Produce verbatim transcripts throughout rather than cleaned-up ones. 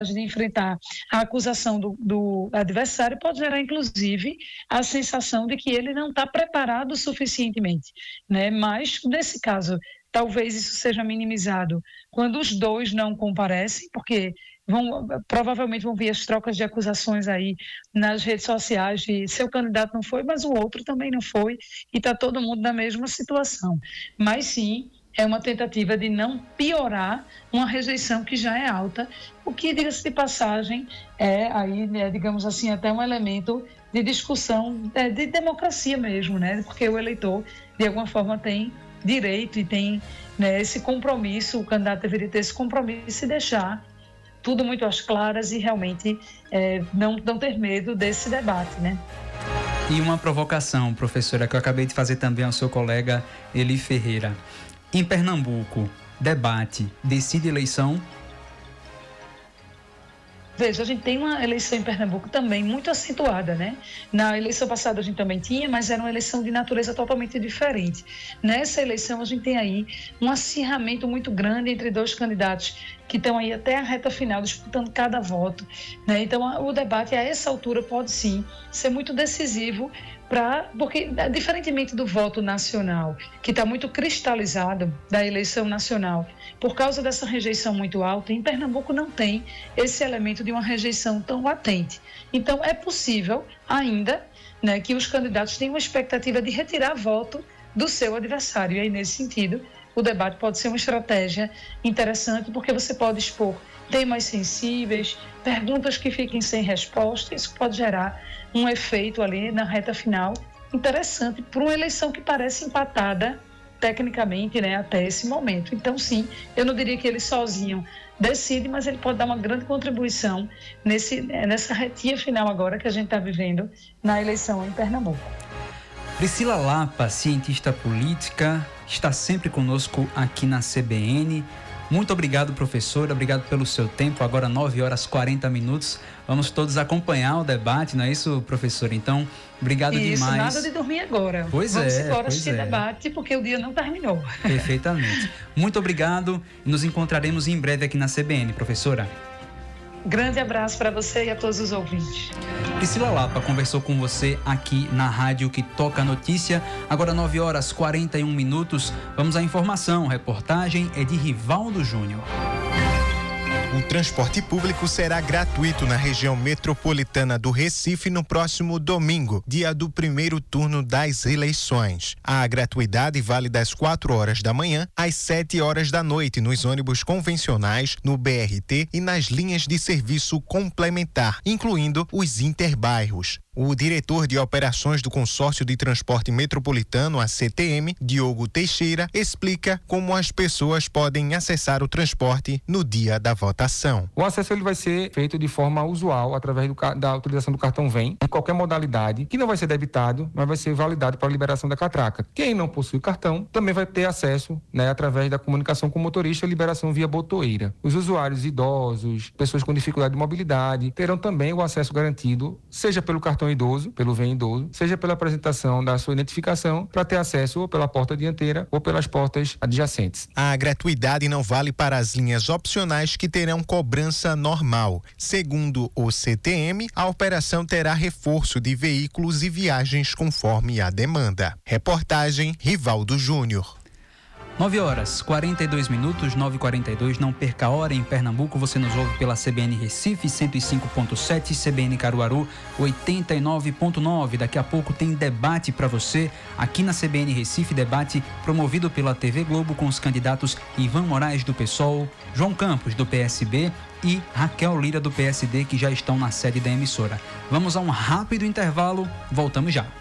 de enfrentar a acusação do, do adversário, pode gerar, inclusive, a sensação de que ele não está preparado suficientemente, né? Mas, nesse caso, talvez isso seja minimizado quando os dois não comparecem, porque vão, provavelmente vão vir as trocas de acusações aí nas redes sociais de seu candidato não foi, mas o outro também não foi, e está todo mundo na mesma situação. Mas, sim, é uma tentativa de não piorar uma rejeição que já é alta, o que, diga-se de passagem, é aí, né, digamos assim, até um elemento de discussão, é, de democracia mesmo, né? Porque o eleitor, de alguma forma, tem direito e tem, né, esse compromisso, o candidato deveria ter esse compromisso e deixar tudo muito às claras e realmente é, não, não ter medo desse debate, né? E uma provocação, professora, que eu acabei de fazer também ao seu colega Eli Ferreira. Em Pernambuco, debate decide eleição? Veja, a gente tem uma eleição em Pernambuco também muito acentuada, né? Na eleição passada a gente também tinha, mas era uma eleição de natureza totalmente diferente. Nessa eleição a gente tem aí um acirramento muito grande entre dois candidatos que estão aí até a reta final disputando cada voto, né? Então o debate a essa altura pode sim ser muito decisivo, pra, porque diferentemente do voto nacional, que está muito cristalizado da eleição nacional, por causa dessa rejeição muito alta, em Pernambuco não tem esse elemento de uma rejeição tão latente. Então é possível ainda, né, que os candidatos tenham uma expectativa de retirar voto do seu adversário, e aí nesse sentido o debate pode ser uma estratégia interessante, porque você pode expor temas sensíveis, perguntas que fiquem sem resposta. Isso pode gerar um efeito ali na reta final interessante para uma eleição que parece empatada tecnicamente, né, até esse momento. Então, sim, eu não diria que ele sozinho decide, mas ele pode dar uma grande contribuição nesse, nessa retinha final agora que a gente está vivendo na eleição em Pernambuco. Priscila Lapa, cientista política, está sempre conosco aqui na C B N. Muito obrigado, professora, obrigado pelo seu tempo. Agora nove horas e quarenta minutos. Vamos todos acompanhar o debate, não é isso, professora? Então, obrigado isso, demais. Nada de dormir agora. Pois Vamos é, embora pois assistir é. debate, porque o dia não terminou. Perfeitamente. Muito obrigado. Nos encontraremos em breve aqui na C B N, professora. Grande abraço para você e a todos os ouvintes. Priscila Lapa conversou com você aqui na rádio que toca a notícia. Agora nove horas e quarenta e um minutos. Vamos à informação. Reportagem é de Rivaldo Júnior. O transporte público será gratuito na região metropolitana do Recife no próximo domingo, dia do primeiro turno das eleições. A gratuidade vale das quatro horas da manhã às sete horas da noite nos ônibus convencionais, no B R T e nas linhas de serviço complementar, incluindo os interbairros. O diretor de operações do Consórcio de Transporte Metropolitano, a C T M, Diogo Teixeira, explica como as pessoas podem acessar o transporte no dia da votação. O acesso ele vai ser feito de forma usual, através do, da utilização do cartão Vem, em qualquer modalidade, que não vai ser debitado, mas vai ser validado para a liberação da catraca. Quem não possui o cartão também vai ter acesso, né, através da comunicação com o motorista, liberação via botoeira. Os usuários idosos, pessoas com dificuldade de mobilidade, terão também o acesso garantido, seja pelo cartão idoso, pelo Vem Idoso, seja pela apresentação da sua identificação, para ter acesso ou pela porta dianteira ou pelas portas adjacentes. A gratuidade não vale para as linhas opcionais que terão cobrança normal. Segundo o C T M, a operação terá reforço de veículos e viagens conforme a demanda. Reportagem Rivaldo Júnior. nove horas, quarenta e dois minutos, nove e quarenta e dois. Não perca a hora em Pernambuco. Você nos ouve pela C B N Recife, cento e cinco ponto sete, C B N Caruaru, oitenta e nove ponto nove. Daqui a pouco tem debate para você aqui na C B N Recife. Debate promovido pela T V Globo com os candidatos Ivan Moraes, do PSOL, João Campos, do P S B e Raquel Lira, do P S D, que já estão na sede da emissora. Vamos a um rápido intervalo. Voltamos já.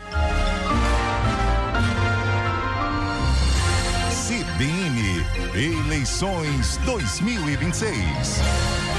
C B N Eleições dois mil e vinte e seis.